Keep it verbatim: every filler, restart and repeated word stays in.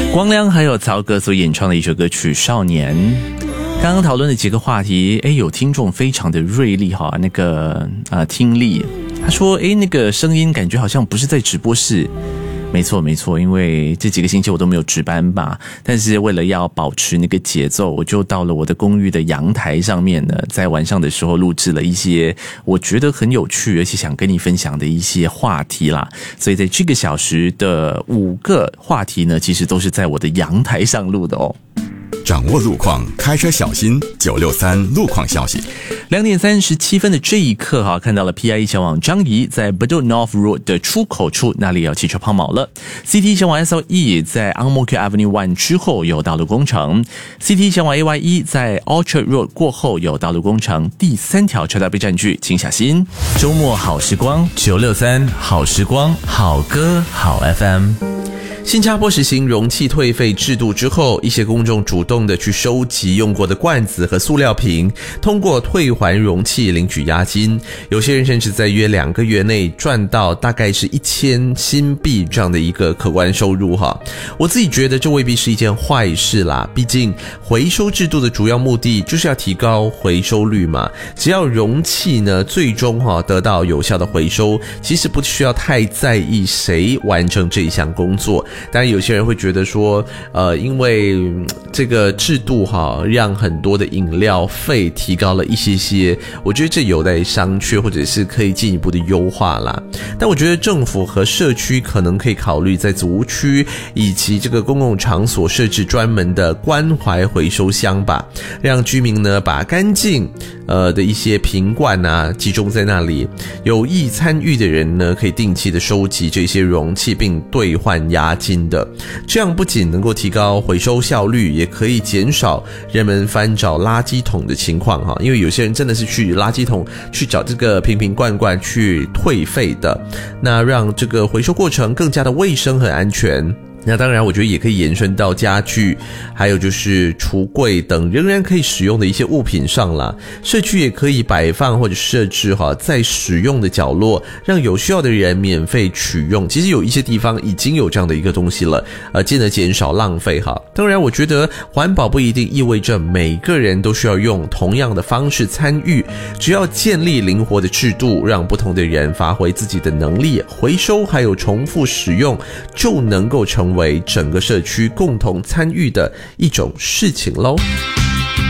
光良还有曹格所演唱的一首歌曲《少年》。刚刚讨论的几个话题，诶，有听众非常的锐利哈，那个呃听力，他说，诶，那个声音感觉好像不是在直播室。没错没错，因为这几个星期我都没有值班吧，但是为了要保持那个节奏，我就到了我的公寓的阳台上面呢，在晚上的时候录制了一些我觉得很有趣而且想跟你分享的一些话题啦。所以在这个小时的五个话题呢，其实都是在我的阳台上录的哦。 掌握路况，开车小心。九六三路况消息， 两点三十七分的这一刻哈，看到了 P I E 前往张仪在 Bedok North Road 的出口处，那里有汽车抛锚了。C T 前往 S L E 在 Ang Mo Kio Avenue One 之后有道路工程。C T 前往 A Y E 在 Orchard Road 过后有道路工程。第三条车道被占据，请小心。周末好时光，九六三好时光，好歌好 F M。新加坡实行容器退费制度之后，一些公众主动的去收集用过的罐子和塑料瓶，通过退还容器领取押金。有些人甚至在约两个月内赚到大概是一千新币这样的一个可观收入哈。我自己觉得这未必是一件坏事啦，毕竟回收制度的主要目的就是要提高回收率嘛。只要容器呢最终哈得到有效的回收，其实不需要太在意谁完成这一项工作。当然有些人会觉得说呃，因为这个制度哈让很多的饮料费提高了一些些，我觉得这有待商榷，或者是可以进一步的优化啦。但我觉得政府和社区可能可以考虑在组屋区以及这个公共场所设置专门的关怀回收箱吧，让居民呢把干净呃的一些瓶罐啊集中在那里，有意参与的人呢可以定期的收集这些容器并兑换押金的，这样不仅能够提高回收效率，也可以减少人们翻找垃圾桶的情况哈。因为有些人真的是去垃圾桶去找这个瓶瓶罐罐去退费的，那让这个回收过程更加的卫生和安全。那当然我觉得也可以延伸到家具还有就是橱柜等仍然可以使用的一些物品上啦。社区也可以摆放或者设置哈在使用的角落，让有需要的人免费取用。其实有一些地方已经有这样的一个东西了，呃，进而减少浪费哈。当然我觉得环保不一定意味着每个人都需要用同样的方式参与，只要建立灵活的制度，让不同的人发挥自己的能力，回收还有重复使用，就能够成为整个社区共同参与的一种事情咯。